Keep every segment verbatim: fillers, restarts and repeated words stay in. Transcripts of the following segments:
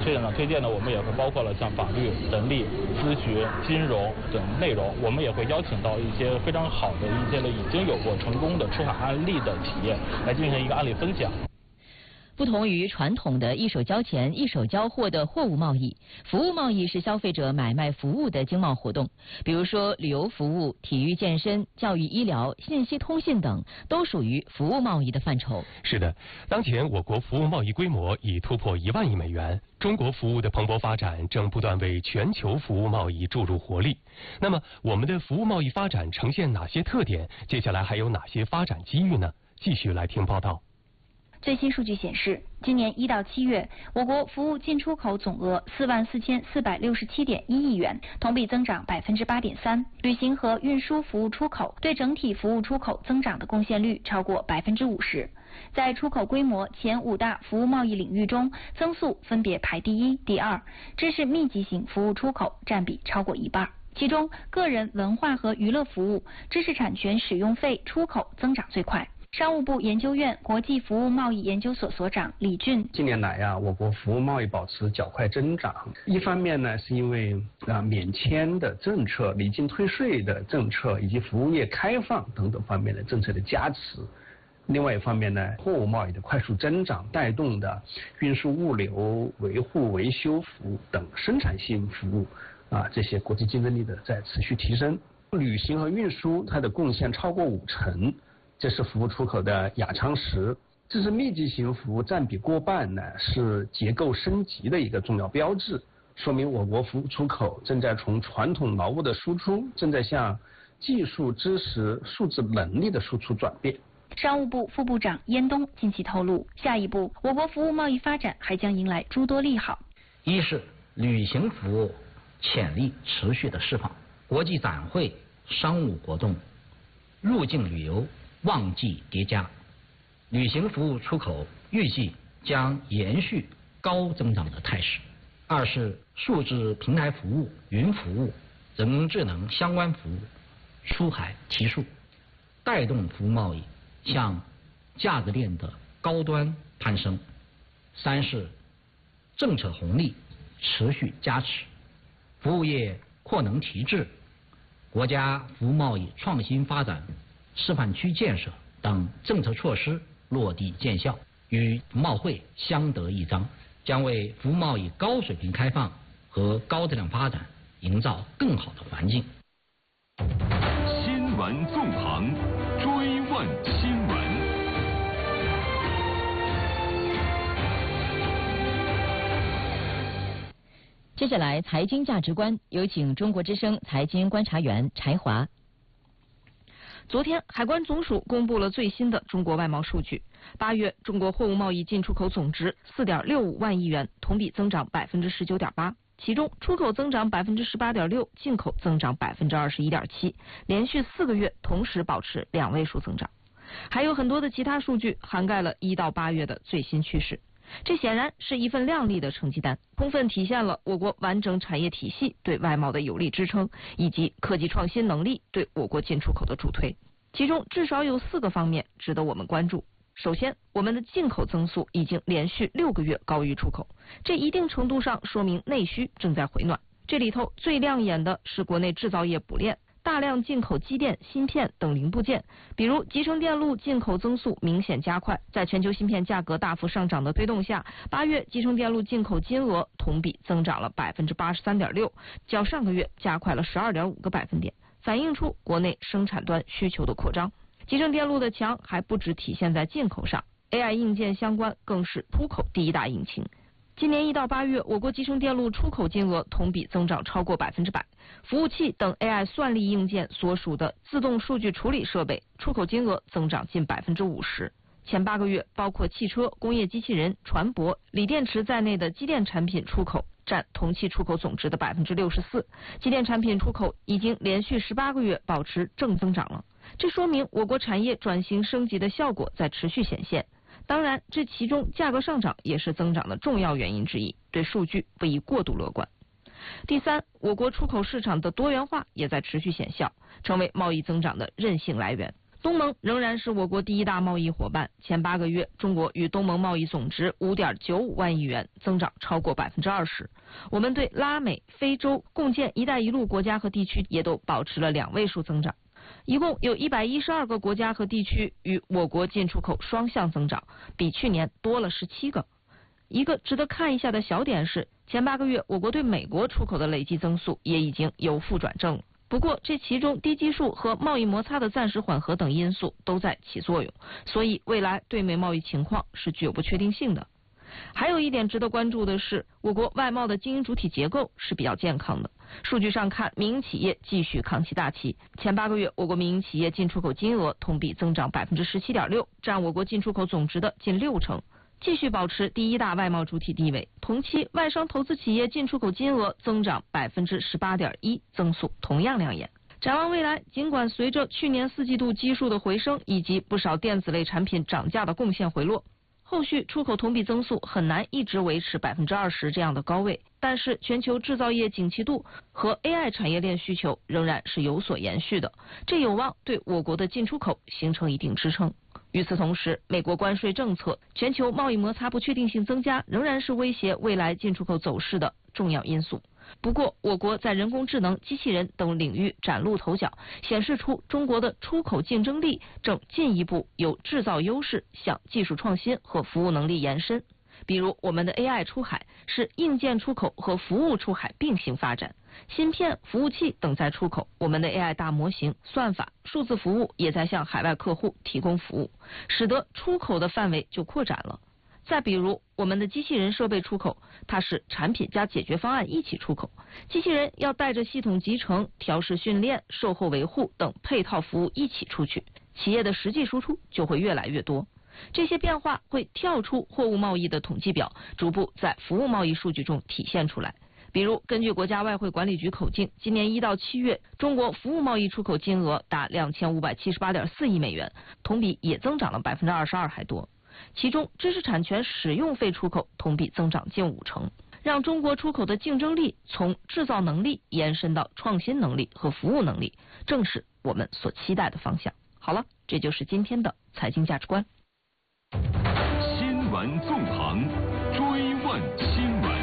这样呢，推荐呢，我们也会包括了像法律、人力、咨询、金融等内容。我们也会邀请到一些非常好的一些呢已经有过成功的出海案例的企业来进行一个案例分享。 不同于传统的一手交钱一手交货的货物贸易，服务贸易是消费者买卖服务的经贸活动。比如说旅游服务、体育健身、教育医疗、信息通信等，都属于服务贸易的范畴。 是的，当前我国服务贸易规模已突破一万亿美元，中国服务的蓬勃发展正不断为全球服务贸易注入活力。那么，我们的服务贸易发展呈现哪些特点？接下来还有哪些发展机遇呢？继续来听报道。 最新数据显示，今年一到七月，我国服务进出口总额四万四千四百六十七点一亿元，同比增长百分之八点三。旅行和运输服务出口对整体服务出口增长的贡献率超过百分之五十。在出口规模前五大服务贸易领域中，增速分别排第一、第二，知识密集型服务出口占比超过一半。其中，个人文化和娱乐服务、知识产权使用费出口增长最快。商务部研究院国际服务贸易研究所所长李俊： 近年来呀、啊，我国服务贸易保持较快增长。一方面呢，是因为啊免签的政策、离境退税的政策以及服务业开放等等方面的政策的加持；另外一方面呢，货物贸易的快速增长带动的运输物流、维护维修服务等生产性服务啊这些国际竞争力的在持续提升。旅行和运输它的贡献超过五成。这是服务出口的亚常识，知识密集型服务占比过半呢，是结构升级的一个重要标志，说明我国服务出口正在从传统劳务的输出，正在向技术知识、数字能力的输出转变。 商务部副部长燕东近期透露，下一步我国服务贸易发展还将迎来诸多利好。 一是旅行服务潜力持续的释放，国际展会、商务活动、入境旅游旺季叠加，旅行服务出口预计将延续高增长的态势。二是数字平台服务、云服务、人工智能相关服务出海提速，带动服务贸易向价值链的高端攀升。三是政策红利持续加持，服务业扩能提质，国家服务贸易创新发展示范区建设等政策措施落地见效，与贸会相得益彰，将为服务贸易高水平开放和高质量发展营造更好的环境。 新闻纵横，追问新闻。 接下来，财经价值观，有请中国之声财经观察员柴华。 昨天，海关总署公布了最新的中国外贸数据。八月，中国货物贸易进出口总值四点六五万亿元，同比增长百分之十九点八。其中，出口增长百分之十八点六，进口增长百分之二十一点七，连续四个月同时保持两位数增长。还有很多的其他数据涵盖了一到八月的最新趋势。这显然是一份亮丽的成绩单，充分体现了我国完整产业体系对外贸的有力支撑，以及科技创新能力对我国进出口的助推。其中至少有四个方面值得我们关注。首先，我们的进口增速已经连续六个月高于出口，这一定程度上说明内需正在回暖。这里头最亮眼的是国内制造业补链，大量进口机电、芯片等零部件，比如集成电路进口增速明显加快。在全球芯片价格大幅上涨的推动下，八月集成电路进口金额同比增长了百分之八十三点六，较上个月加快了十二点五个百分点，反映出国内生产端需求的扩张。集成电路的强还不只体现在进口上 ，A I 硬件相关更是出口第一大引擎。今年一到八月，我国集成电路出口金额同比增长超过百分之百，服务器等 A I 算力硬件所属的自动数据处理设备出口金额增长近百分之五十。前八个月，包括汽车、工业机器人、船舶、锂电池在内的机电产品出口占同期出口总值的百分之六十四，机电产品出口已经连续十八个月保持正增长了。这说明我国产业转型升级的效果在持续显现。当然，这其中价格上涨也是增长的重要原因之一，对数据不宜过度乐观。第三，我国出口市场的多元化也在持续显效，成为贸易增长的韧性来源。 东盟仍然是我国第一大贸易伙伴，前八个月中国与东盟贸易总值五点九五万亿元，增长超过百分之二十。我们对拉美、非洲共建“一带一路”国家和地区也都保持了两位数增长。一共有一百一十二个国家和地区与我国进出口双向增长，比去年多了十七个。一个值得看一下的小点是，前八个月我国对美国出口的累计增速也已经由负转正了。不过，这其中低基数和贸易摩擦的暂时缓和等因素都在起作用，所以未来对美贸易情况是具有不确定性的。还有一点值得关注的是，我国外贸的经营主体结构是比较健康的。数据上看，民营企业继续扛起大旗。前八个月，我国民营企业进出口金额同比增长百分之十七点六，占我国进出口总值的近六成。继续保持第一大外贸主体地位。同期，外商投资企业进出口金额增长百分之十八点一，增速同样亮眼。展望未来，尽管随着去年四季度基数的回升以及不少电子类产品涨价的贡献回落，后续出口同比增速很难一直维持百分之二十这样的高位。但是，全球制造业景气度和 A I 产业链需求仍然是有所延续的，这有望对我国的进出口形成一定支撑。与此同时，美国关税政策、全球贸易摩擦不确定性增加，仍然是威胁未来进出口走势的重要因素。不过，我国在人工智能、机器人等领域崭露头角，显示出中国的出口竞争力正进一步由制造优势向技术创新和服务能力延伸。比如，我们的 A I 出海是硬件出口和服务出海并行发展，芯片、服务器等在出口，我们的 A I 大模型、算法、数字服务也在向海外客户提供服务，使得出口的范围就扩展了。再比如，我们的机器人设备出口，它是产品加解决方案一起出口，机器人要带着系统集成、调试训练、售后维护等配套服务一起出去，企业的实际输出就会越来越多。这些变化会跳出货物贸易的统计表，逐步在服务贸易数据中体现出来。比如，根据国家外汇管理局口径，今年一到七月，中国服务贸易出口金额达两千五百七十八点四亿美元，同比也增长了百分之二十二还多。其中，知识产权使用费出口同比增长近五成，让中国出口的竞争力从制造能力延伸到创新能力和服务能力，正是我们所期待的方向。好了，这就是今天的财经价值观。 新闻纵横，追问新闻。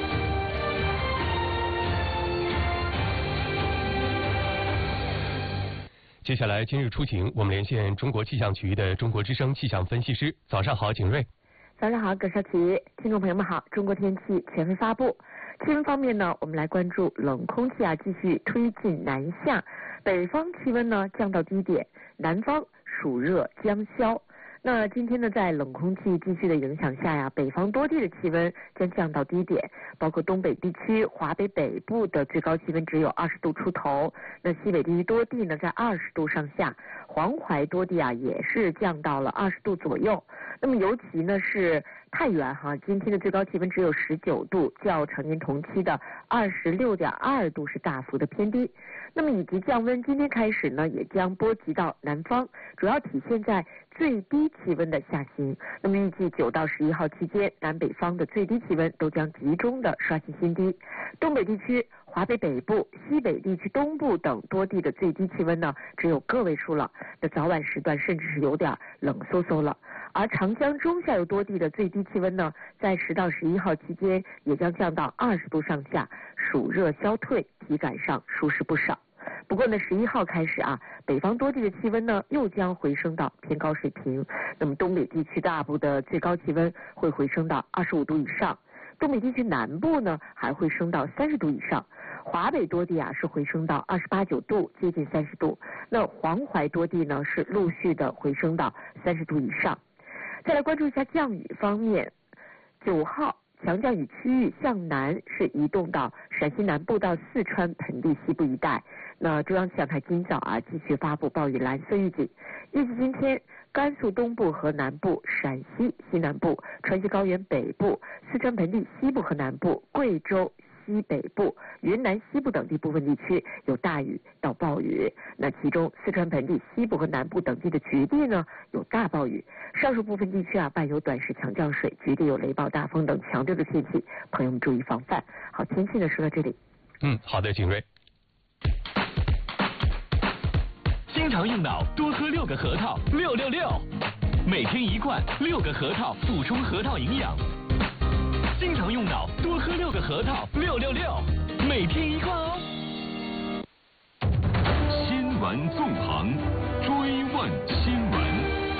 接下来今日出行，我们连线中国气象局的中国之声气象分析师。早上好，景睿。 早上好，葛少奇，听众朋友们好。中国天气权威发布。气温方面呢，我们来关注冷空气啊继续推进南下，北方气温呢降到低点，南方暑热将消。那今天呢，在冷空气继续的影响下呀，北方多地的气温将降到低点，包括东北地区、华北北部的最高气温只有二十度出头，那西北地区多地呢在二十度上下，黄淮多地啊也是降到了二十度左右。那么尤其呢是太原哈，今天的最高气温只有十九度，较常年同期的二十六点二度是大幅的偏低。那么以及降温，今天开始呢也将波及到南方，主要体现在最低气温的下行。那么预计九到十一号期间，南北方的最低气温都将集中的刷新新低。东北地区、华北北部、西北地区东部等多地的最低气温呢只有个位数了，那早晚时段甚至是有点冷飕飕了。而长江中下游多地的最低气温呢，在十到十一号期间也将降到二十度上下，暑热消退，体感上舒适不少。不过呢，十一号开始啊，北方多地的气温呢又将回升到偏高水平。那么东北地区大部的最高气温会回升到二十五度以上，东北地区南部呢还会升到三十度以上，华北多地啊是回升到二十八九度，接近三十度。那黄淮多地呢是陆续的回升到三十度以上。再来关注一下降雨方面，九号强降雨区域向南是移动到陕西南部到四川盆地西部一带。那中央气象台今早啊继续发布暴雨蓝色预警，预计今天甘肃东部和南部、陕西西南部、川西高原北部、四川盆地西部和南部、贵州西北部、云南西部等地部分地区有大雨到暴雨。那其中四川盆地西部和南部等地的局地呢有大暴雨，上述部分地区啊伴有短时强降水，局地有雷暴大风等强烈的天气，朋友们注意防范。好，天气呢说到这里。 嗯，好的，景睿。 新经常用脑，多喝六个核桃，六六六。每天一罐，六个核桃，补充核桃营养。经常用脑，多喝六个核桃，六六六。每天一罐哦。 新闻纵横，追问新闻。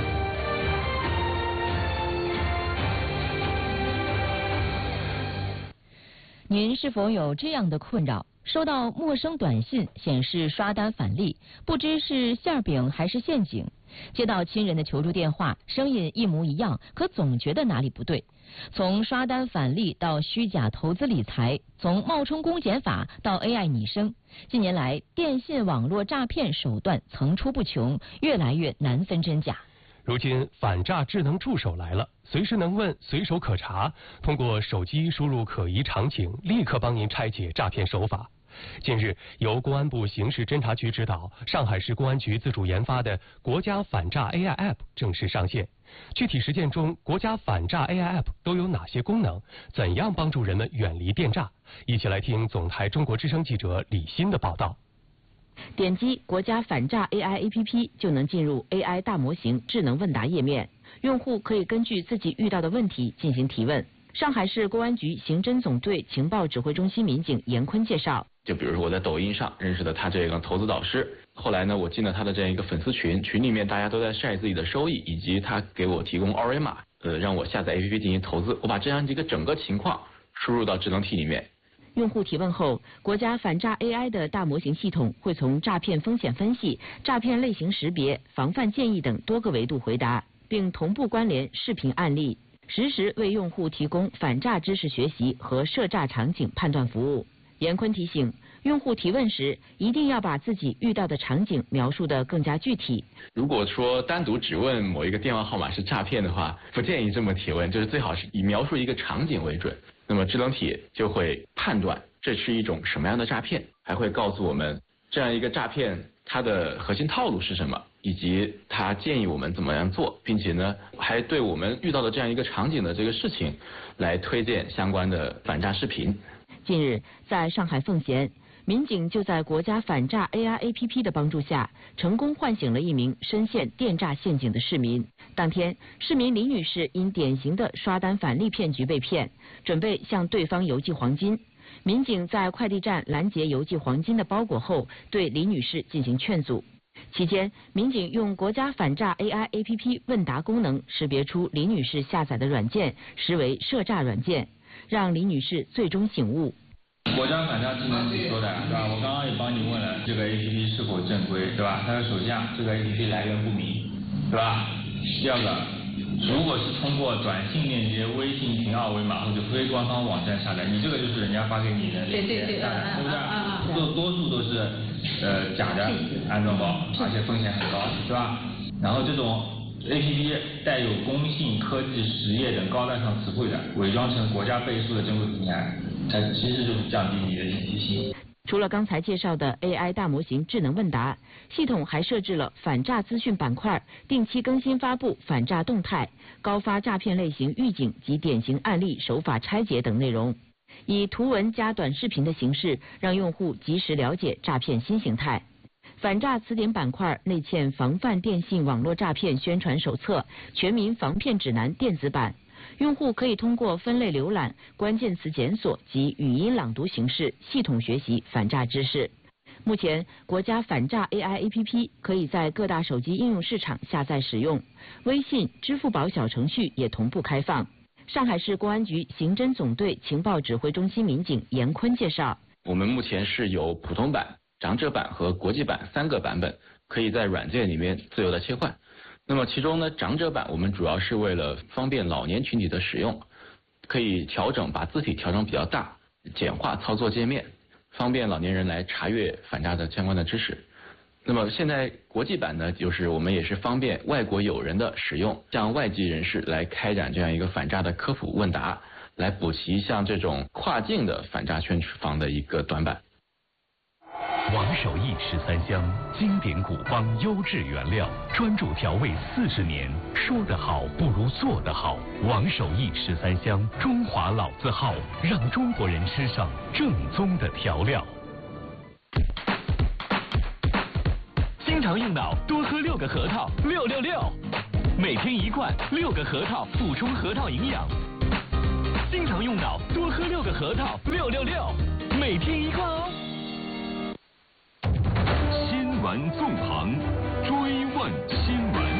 您是否有这样的困扰？收到陌生短信显示刷单返利，不知是馅饼还是陷阱。接到亲人的求助电话，声音一模一样，可总觉得哪里不对。从刷单返利到虚假投资理财，从冒充公检法到 A I 拟声，近年来电信网络诈骗手段层出不穷，越来越难分真假。 如今反诈智能助手来了，随时能问，随手可查，通过手机输入可疑场景，立刻帮您拆解诈骗手法。近日，由公安部刑事侦查局指导，上海市公安局自主研发的国家反诈 A I App 正式上线。具体实践中，国家反诈 A I App 都有哪些功能？怎样帮助人们远离电诈？一起来听总台中国之声记者李欣的报道。 点击国家反诈 A I A P P 就能进入 A I 大模型智能问答页面，用户可以根据自己遇到的问题进行提问。上海市公安局刑侦总队情报指挥中心民警严坤介绍， 就比如说我在抖音上认识的他这个投资导师，后来呢我进了他的这样一个粉丝群，群里面大家都在晒自己的收益，以及他给我提供二维码，呃让我下载 A P P 进行投资，我把这样一个整个情况输入到智能体里面。 用户提问后，国家反诈 A I 的大模型系统会从诈骗风险分析、诈骗类型识别、防范建议等多个维度回答，并同步关联视频案例，实时为用户提供反诈知识学习和涉诈场景判断服务。严坤提醒，用户提问时一定要把自己遇到的场景描述得更加具体。 如果说单独只问某一个电话号码是诈骗的话，不建议这么提问，就是最好是以描述一个场景为准。那么智能体就会判断这是一种什么样的诈骗，还会告诉我们这样一个诈骗它的核心套路是什么，以及它建议我们怎么样做，并且呢还对我们遇到的这样一个场景的这个事情来推荐相关的反诈视频。 近日，在上海奉贤，民警就在国家反诈 A I A P P 的帮助下，成功唤醒了一名深陷电诈陷阱的市民。当天，市民李女士因典型的刷单返利骗局被骗，准备向对方邮寄黄金。民警在快递站拦截邮寄黄金的包裹后，对李女士进行劝阻。期间，民警用国家反诈 A I A P P 问答功能识别出李女士下载的软件实为涉诈软件，让李女士最终醒悟。 国家反诈智能体说的，对吧？我刚刚也帮你问了，这个 A P P 是否正规，对吧？它的首先这个 A P P 来源不明，对吧？第二个，如果是通过短信链接、微信凭二维码或者非官方网站下载，你这个就是人家发给你的链接，对不对？多多数都是呃假的安装包，而且风险很高，对吧？然后这种 A P P 带有工信、科技、实业等高大上词汇的，伪装成国家背书的正规平台，它其实就是降低你的警惕性。 除了刚才介绍的 A I 大模型智能问答，系统还设置了反诈资讯板块，定期更新发布反诈动态、高发诈骗类型预警及典型案例手法拆解等内容，以图文加短视频的形式，让用户及时了解诈骗新形态。反诈词典板块内嵌防范电信网络诈骗宣传手册、全民防骗指南电子版，用户可以通过分类浏览、关键词检索及语音朗读形式系统学习反诈知识。目前，国家反诈 A I A P P 可以在各大手机应用市场下载使用，微信、支付宝小程序也同步开放。上海市公安局刑侦总队情报指挥中心民警严坤介绍， 我们目前是有普通版、长者版和国际版三个版本，可以在软件里面自由的切换。那么其中呢，长者版我们主要是为了方便老年群体的使用，可以调整把字体调整比较大，简化操作界面，方便老年人来查阅反诈的相关的知识。那么现在国际版呢，就是我们也是方便外国友人的使用，向外籍人士来开展这样一个反诈的科普问答，来补齐像这种跨境的反诈宣传的一个短板。 王守义十三香，经典古方优质原料，专注调味四十年。说得好不如做得好。王守义十三香，中华老字号，让中国人吃上正宗的调料。 经常常用脑，多喝六个核桃，六六六，每天一罐，六个核桃补充核桃营养。经常用脑，多喝六个核桃，六六六，每天一罐哦。 新闻纵横，追问新闻。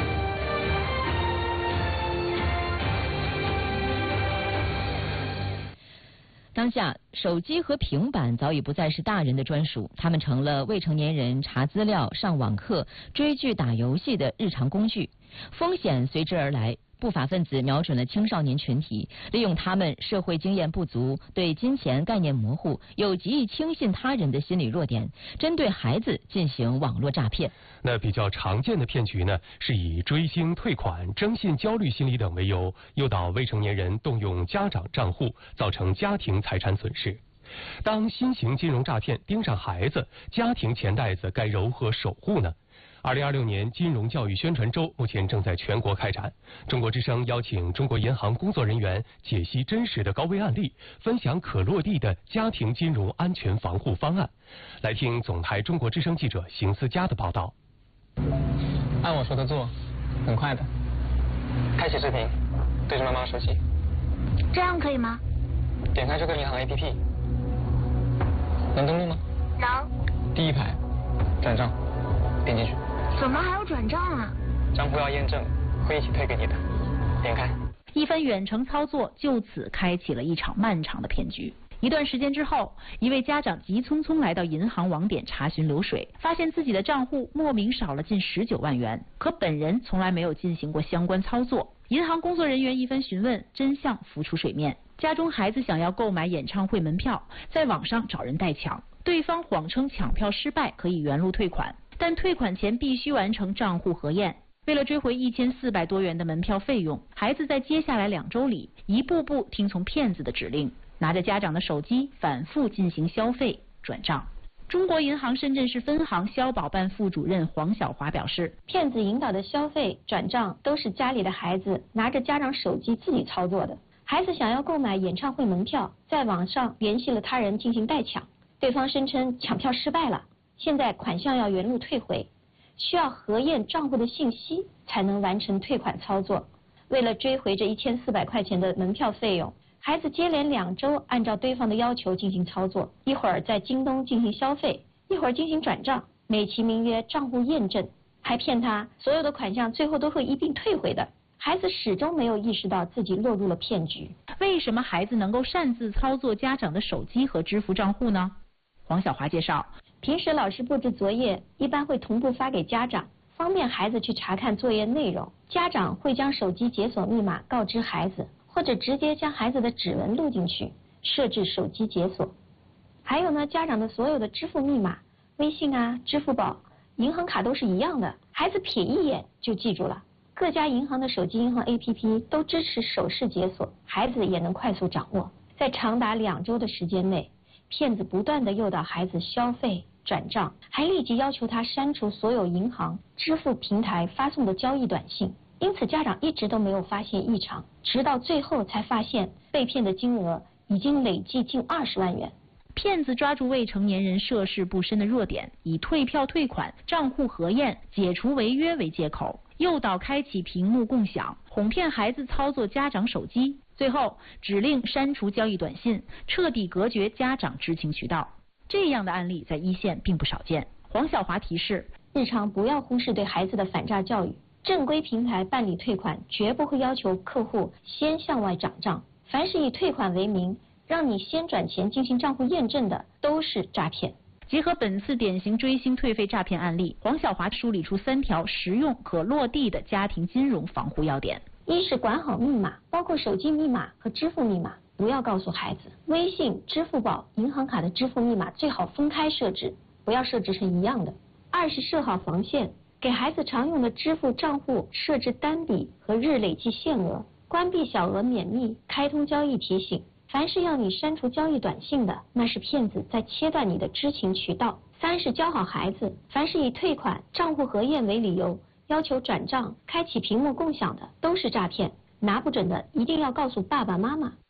当下，手机和平板早已不再是大人的专属，它们成了未成年人查资料、上网课、追剧、打游戏的日常工具，风险随之而来。不法分子瞄准了青少年群体，利用他们社会经验不足、对金钱概念模糊、又极易轻信他人的心理弱点，针对孩子进行网络诈骗。 那比较常见的骗局呢，是以追星、退款、征信焦虑心理等为由，诱导未成年人动用家长账户，造成家庭财产损失。当新型金融诈骗盯上孩子，家庭钱袋子该如何守护呢？二零二六年金融教育宣传周目前正在全国开展。中国之声邀请中国银行工作人员解析真实的高危案例，分享可落地的家庭金融安全防护方案。来听总台中国之声记者邢思佳的报道。 按我说的做，很快的。开启视频，对着妈妈手机。 这样可以吗？ 点开这个银行 A P P， 能登录吗？ 能。 第一排，转账，点进去。 怎么还要转账啊？ 账户要验证，会一起退给你的。点开。 一番远程操作就此开启了一场漫长的骗局。一段时间之后，一位家长急匆匆来到银行网点查询流水，发现自己的账户莫名少了近十九万元，可本人从来没有进行过相关操作。银行工作人员一番询问，真相浮出水面。家中孩子想要购买演唱会门票，在网上找人代抢，对方谎称抢票失败可以原路退款，但退款前必须完成账户核验。为了追回一千四百多元的门票费用，孩子在接下来两周里一步步听从骗子的指令，拿着家长的手机反复进行消费转账。中国银行深圳市分行消保办副主任黄晓华表示， 骗子引导的消费转账都是家里的孩子拿着家长手机自己操作的。孩子想要购买演唱会门票，在网上联系了他人进行代抢，对方声称抢票失败了，现在款项要原路退回，需要核验账户的信息才能完成退款操作。为了追回这一千四百块钱的门票费用，孩子接连两周按照对方的要求进行操作，一会儿在京东进行消费，一会儿进行转账，美其名曰账户验证，还骗他所有的款项最后都会一并退回的。孩子始终没有意识到自己落入了骗局。 为什么孩子能够擅自操作家长的手机和支付账户呢？黄晓华介绍， 平时老师布置作业一般会同步发给家长，方便孩子去查看作业内容。家长会将手机解锁密码告知孩子，或者直接将孩子的指纹录进去，设置手机解锁。还有呢，家长的所有的支付密码，微信啊、支付宝、银行卡都是一样的，孩子瞥一眼就记住了。各家银行的手机银行 A P P 都支持手势解锁，孩子也能快速掌握。在长达两周的时间内，骗子不断地诱导孩子消费转账，还立即要求他删除所有银行支付平台发送的交易短信。因此家长一直都没有发现异常，直到最后才发现被骗的金额已经累计近二十万元。 骗子抓住未成年人涉世不深的弱点，以退票退款、账户核验、解除违约为借口，诱导开启屏幕共享，哄骗孩子操作家长手机，最后指令删除交易短信，彻底隔绝家长知情渠道。这样的案例在一线并不少见。黄晓华提示， 日常不要忽视对孩子的反诈教育。正规平台办理退款绝不会要求客户先向外转账，凡是以退款为名让你先转钱进行账户验证的都是诈骗。 结合本次典型追星退费诈骗案例，黄晓华梳理出三条实用可落地的家庭金融防护要点。 一是管好密码，包括手机密码和支付密码不要告诉孩子，微信、支付宝、银行卡的支付密码最好分开设置，不要设置成一样的。二是设好防线，给孩子常用的支付账户设置单笔和日累计限额，关闭小额免密，开通交易提醒。凡是要你删除交易短信的，那是骗子在切断你的知情渠道。三是教好孩子，凡是以退款、账户核验为理由要求转账、开启屏幕共享的，都是诈骗。拿不准的一定要告诉爸爸妈妈。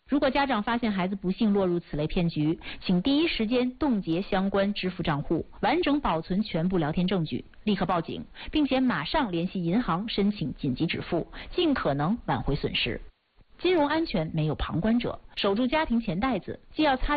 如果家长发现孩子不幸落入此类骗局，请第一时间冻结相关支付账户，完整保存全部聊天证据，立刻报警，并且马上联系银行申请紧急止付，尽可能挽回损失。金融安全没有旁观者，守住家庭钱袋子，既要擦亮